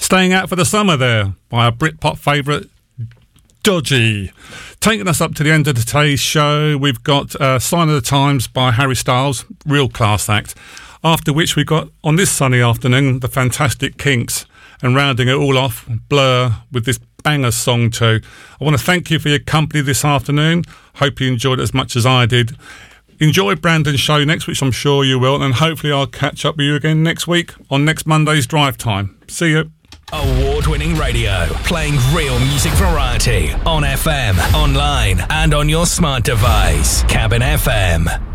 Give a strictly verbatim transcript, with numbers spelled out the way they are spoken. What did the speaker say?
Staying Out for the Summer there by our Britpop favourite Dodgy. Taking us up to the end of today's show, we've got uh, Sign of the Times by Harry Styles, real class act. After which we've got, on this sunny afternoon, the fantastic Kinks. And rounding it all off, Blur with this banger song too. I want to thank you for your company this afternoon. Hope you enjoyed it as much as I did. Enjoy Brandon's show next, which I'm sure you will, and hopefully I'll catch up with you again next week on next Monday's Drive Time. See you. Award-winning radio, playing real music variety on F M, online and on your smart device. Cabin F M.